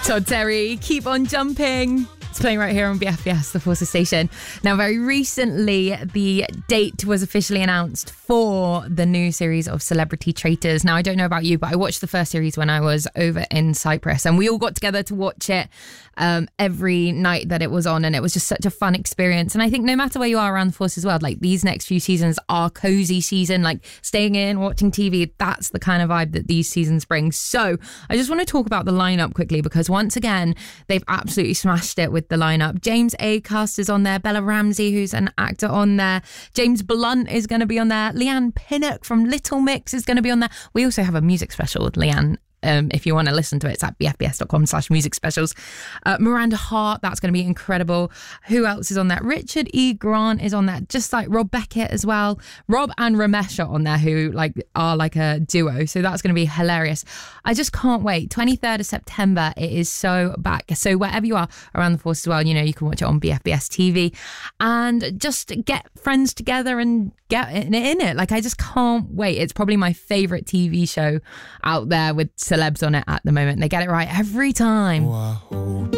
Todd Terry, Keep On Jumping. It's playing right here on BFBS, the Forces station. Now, very recently, the date was officially announced for the new series of Celebrity Traitors. Now, I don't know about you, but I watched the first series when I was over in Cyprus, and we all got together to watch it every night that it was on, and it was just such a fun experience. And I think no matter where you are around the Forces world, like these next few seasons are cozy season, like staying in, watching TV. That's the kind of vibe that these seasons bring. So I just want to talk about the lineup quickly, because once again, they've absolutely smashed it with the lineup. James Acaster is on there, Bella Ramsey, who's an actor, on there, James Blunt is going to be on there, Leanne Pinnock from Little Mix is going to be on there. We also have a music special with Leanne. If you want to listen to it, it's at bfbs.com/music specials. Miranda Hart, that's going to be incredible. Who else is on that? Richard E. Grant is on that, just like Rob Beckett as well. Rob and Ramesh are on there, who are like a duo. So that's going to be hilarious. I just can't wait. 23rd of September, it is so back. So wherever you are around the Force as well, you know, you can watch it on BFBS TV and just get friends together and get in it. Like, I just can't wait. It's probably my favourite TV show out there with celebs on it at the moment. They get it right every time. Wow.